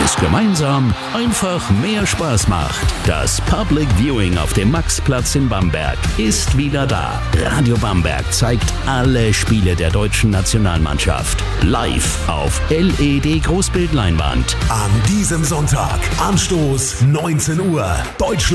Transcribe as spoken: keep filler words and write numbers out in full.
weil es gemeinsam einfach mehr Spaß macht. Das Public Viewing auf dem Maxplatz in Bamberg ist wieder da. Radio Bamberg zeigt alle Spiele der deutschen Nationalmannschaft live auf L E D-Großbildleinwand. An diesem Sonntag, Anstoß neunzehn Uhr, Deutschland